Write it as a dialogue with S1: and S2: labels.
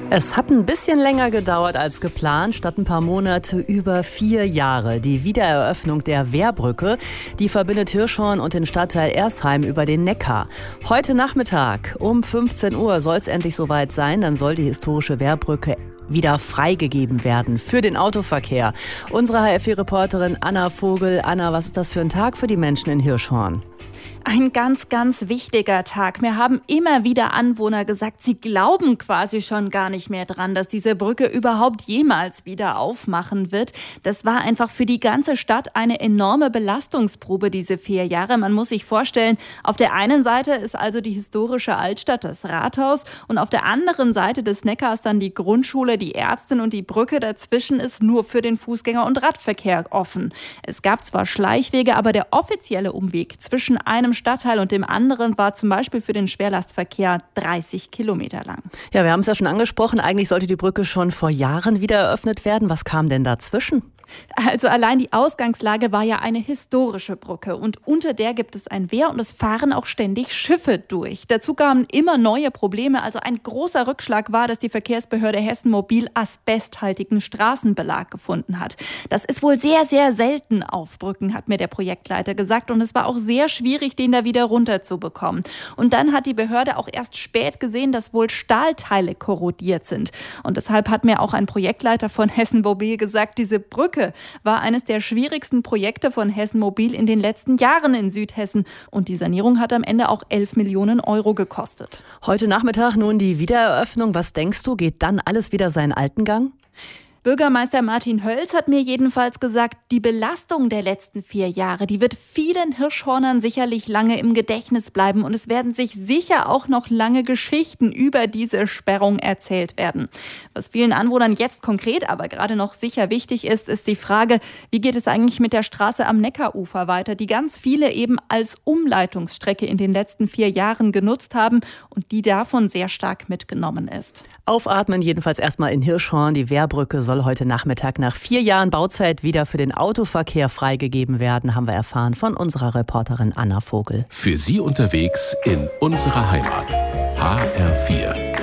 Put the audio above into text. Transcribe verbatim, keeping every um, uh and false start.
S1: Es hat ein bisschen länger gedauert als geplant, statt ein paar Monate über vier Jahre. Die Wiedereröffnung der Wehrbrücke, die verbindet Hirschhorn und den Stadtteil Ersheim über den Neckar. Heute Nachmittag um fünfzehn Uhr soll es endlich soweit sein. Dann soll die historische Wehrbrücke wieder freigegeben werden für den Autoverkehr. Unsere H F vier-Reporterin Anna Vogel. Anna, was ist das für ein Tag für die Menschen in Hirschhorn?
S2: Ein ganz, ganz wichtiger Tag. Mir haben immer wieder Anwohner gesagt, sie glauben quasi schon gar nicht mehr dran, dass diese Brücke überhaupt jemals wieder aufmachen wird. Das war einfach für die ganze Stadt eine enorme Belastungsprobe, diese vier Jahre. Man muss sich vorstellen, auf der einen Seite ist also die historische Altstadt, das Rathaus, und auf der anderen Seite des Neckars dann die Grundschule, die Ärztin, und die Brücke dazwischen ist nur für den Fußgänger- und Radverkehr offen. Es gab zwar Schleichwege, aber der offizielle Umweg zwischen einem Stadtteil und dem anderen war zum Beispiel für den Schwerlastverkehr dreißig Kilometer lang.
S1: Ja, wir haben es ja schon angesprochen. Eigentlich sollte die Brücke schon vor Jahren wieder eröffnet werden. Was kam denn dazwischen?
S2: Also allein die Ausgangslage war ja eine historische Brücke und unter der gibt es ein Wehr und es fahren auch ständig Schiffe durch. Dazu kamen immer neue Probleme. Also ein großer Rückschlag war, dass die Verkehrsbehörde Hessen Mobil asbesthaltigen Straßenbelag gefunden hat. Das ist wohl sehr, sehr selten auf Brücken, hat mir der Projektleiter gesagt, und es war auch sehr schwierig, den da wieder runterzubekommen. Und dann hat die Behörde auch erst spät gesehen, dass wohl Stahlteile korrodiert sind. Und deshalb hat mir auch ein Projektleiter von Hessen Mobil gesagt, diese Brücke war eines der schwierigsten Projekte von Hessen Mobil in den letzten Jahren in Südhessen. Und die Sanierung hat am Ende auch elf Millionen Euro gekostet.
S1: Heute Nachmittag nun die Wiedereröffnung. Was denkst du, geht dann alles wieder seinen alten Gang?
S2: Bürgermeister Martin Hölz hat mir jedenfalls gesagt, die Belastung der letzten vier Jahre, die wird vielen Hirschhornern sicherlich lange im Gedächtnis bleiben. Und es werden sich sicher auch noch lange Geschichten über diese Sperrung erzählt werden. Was vielen Anwohnern jetzt konkret aber gerade noch sicher wichtig ist, ist die Frage, wie geht es eigentlich mit der Straße am Neckarufer weiter, die ganz viele eben als Umleitungsstrecke in den letzten vier Jahren genutzt haben und die davon sehr stark mitgenommen ist.
S1: Aufatmen jedenfalls erstmal in Hirschhorn. Die Wehrbrücke soll heute Nachmittag nach vier Jahren Bauzeit wieder für den Autoverkehr freigegeben werden, haben wir erfahren von unserer Reporterin Anna Vogel.
S3: Für Sie unterwegs in unserer Heimat. H R vier.